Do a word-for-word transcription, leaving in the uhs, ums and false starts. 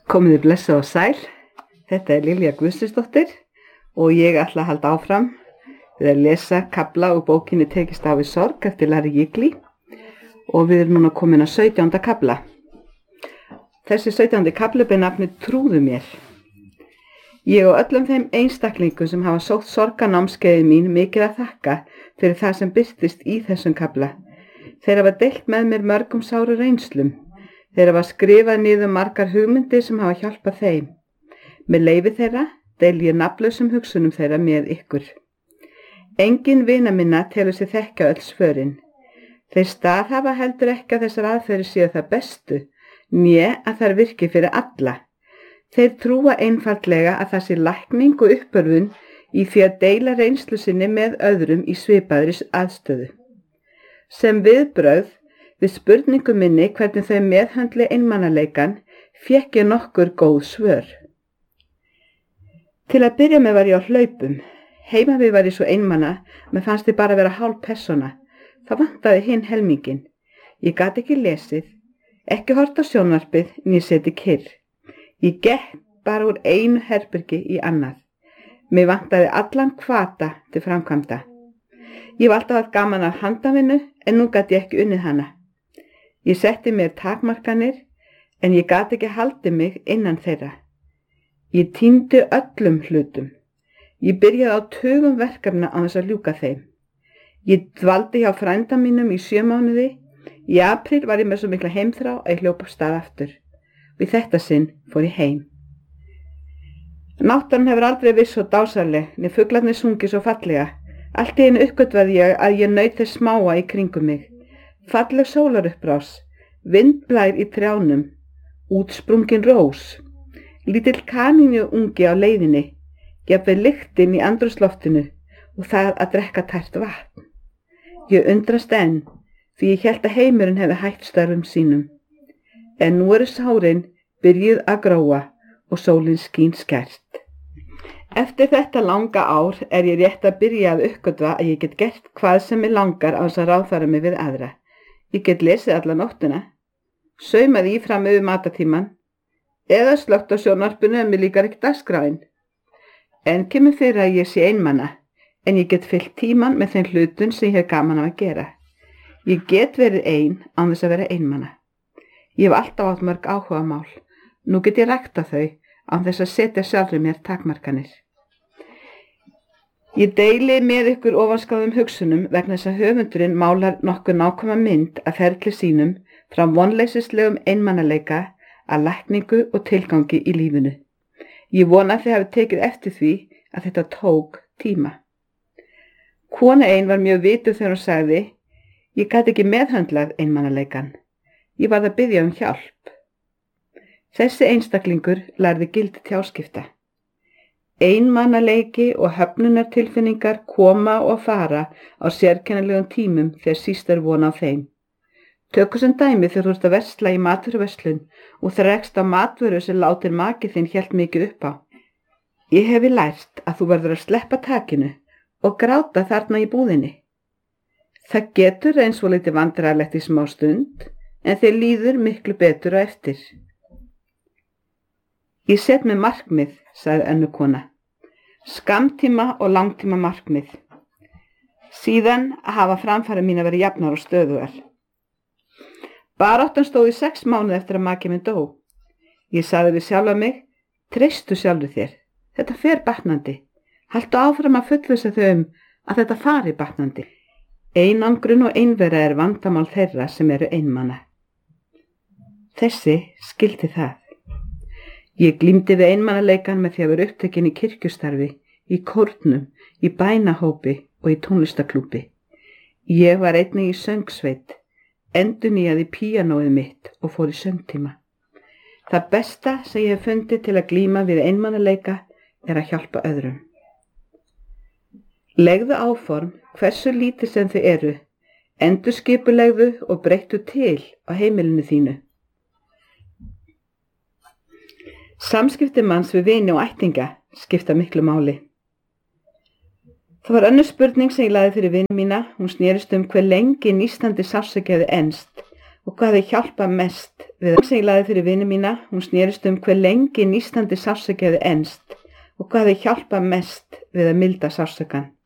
Komiði blessa og sæl, þetta er Lilja Guðsdóttir og ég ætla að halda áfram við að lesa kafla úr bókinni Tekist á við sorg eftir Larry Jiggly og við erum núna komin að sautjánda kafla. Þessi sautjándi kafli ber nafnið Trúðu mér. Ég og öllum þeim einstaklingum sem hafa sótt sorgarnámskeiðið mín mikið að þakka fyrir það sem birtist í þessum kafla. Þeir hafa deilt með mér mörgum sáru reynslum. Þeir hafa skrifað niður margar hugmyndir sem hafa hjálpað þeim. Með leyfi þeirra deili ég nafnlausum hugsunum þeirra með ykkur. Engin vina minna telur sig þekkja öll svörin. Þeir staðhafa heldur ekki að þessar aðferðir séu það bestu, né að þær virki fyrir alla. Þeir trúa einfaldlega að það sé lækning og uppörfun í því að deila reynslu sinni með öðrum í svipaðri aðstöðu. Sem viðbrögð við spurningu minni hvernig þau meðhöndli einmanaleikan fékk ég nokkur góð svör. Til að byrja með var ég á hlaupum. Heima við var ég svo einmana, mér fannst ég bara vera hálf persóna. Það vantaði hinn helmingin. Ég gat ekki lesið, ekki hort á sjónvarpið, né setið kyrr. Ég gekk bara úr einu herbergi í annað. Mér vantaði allan hvata til framkvæmda. Ég var alltaf haft gaman af handavinnu, en nú gat ég ekki unnið hana. Ég setti mér takmarkanir, en ég gat ekki haldið mig innan þeirra. Ég týndi öllum hlutum. Ég byrjaði á tugum verkefna á þess að ljúka þeim. Ég dvaldi hjá frænda mínum í sjö mánuði. Í apríl var ég með svo mikla heimþrá að ég hljóp af stað aftur. Við þetta sinn fór ég heim. Náttúran hefur aldrei verið svo dásamleg, né fuglarnir sungið svo fallega. Allt í einu uppgötvaði ég að ég naut þess smáa í kringum mig. Falleg sólaruppbrás, vindblær í trjánum, útsprungin rós, lítill kanínu ungi á leiðinni, jafnvel lyktin í andrúmsloftinu og það að drekka tært vatn. Ég undrast enn, því ég hélt að heimurinn hefði hætt störfum sínum. En nú eru sárin byrjuð að gróa og sólin skín skært. Eftir þetta langa ár er ég rétt að byrja að uppgötva að ég get gert hvað sem mig langar á þess að ráðfæra mig við aðra. Ég get lesið alla nóttina, saumaði í fram yfir matatíman, eða slökkt á sjónvarpinu en mér líkar ekki dagskráin. En kemur fyrir að ég sé einmana, en ég get fyllt tíman með þeim hlutun sem ég hef gaman af að gera. Ég get verið ein án þess að vera einmana. Ég hef alltaf átt mörg áhugamál. Nú get ég rækta þau án þess að setja sjálfri mér takmarkanir. Ég deili með ykkur ofanskáðum hugsunum vegna þess að höfundurinn málar nokkuð nákvæma mynd af ferli sínum frá vonleysislegum einmanaleika að lækningu og tilgangi í lífinu. Ég vona að þið hafi tekið eftir því að þetta tók tíma. Kona ein var mjög vituð þegar hún sagði: Ég gat ekki meðhöndlað einmanaleikan. Ég varð að biðja um hjálp. Þessi einstaklingur lærði gildi tjáskipta. Einmanaleiki og höfnunartilfinningar koma og fara á sérkennilegum tímum þegar síst er von á þeim. Tökum sem dæmi þegar þú ert að versla í matvöruverslun og það rekst á matvöru sem látin maki þinn hélt mikið upp á. Ég hefi lært að þú verður að sleppa takinu og gráta þarna í búðinni. Það getur eins og lítið vandræðalegt í smá stund, en þér líður miklu betur á eftir. Ég set með markmið, sagði önnur kona. Skammtíma og langtíma markmið. Síðan hafa framfæri mín að vera jafnar og stöðugar. Baráttan stóð í sex mánuði eftir að maki minn dó. Ég sagði við sjálfa mig: Treystu sjálfu þér. Þetta fer batnandi. Haltu áfram að fullvissa þau um að þetta fari batnandi. Einangrun og einvera er vandamál þeirra sem eru einmana. Þessi skildi það. Ég glímdi við einmanaleikan með því að vera upptekin í kirkjustarfi, í kórnum, í bænahópi og í tónlistaklúbbi. Ég var einnig í söngsveit, endurnýjaði píanóið mitt og fór í söngtíma. Það besta sem ég hef fundið til að glíma við einmanaleika er að hjálpa öðrum. Legðu áform hversu lítið sem þau eru, endurskipulegðu og breyttu til á heimilinu þínu. Samskipti manns við vini og ættinga skipta miklu máli. Það var önnur spurning sem ég lagði fyrir vini mína. Hún snerist um hve lengi nístandi sársauki hefði enst og hvað hefði hjálpað mest við að sem ég lagði fyrir vini mína, hún snerist um hver lengi nístandi sársauki hefði enst og hvað hefði hjálpað mest við að milda sársaukann.